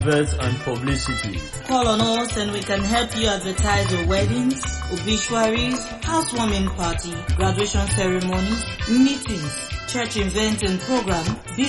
adverts and publicity. Call on us and we can help you advertise your weddings, obituaries, housewarming party, graduation ceremonies, meetings, church events and program,